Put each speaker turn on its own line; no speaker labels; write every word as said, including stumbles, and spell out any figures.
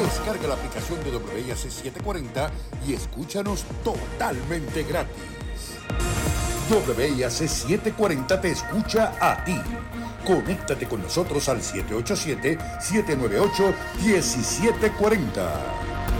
Descarga la aplicación de W I A C setecientos cuarenta y escúchanos totalmente gratis. W I A C setecientos cuarenta te escucha a ti. Conéctate con nosotros al siete ocho siete, siete nueve ocho, uno siete cuatro cero.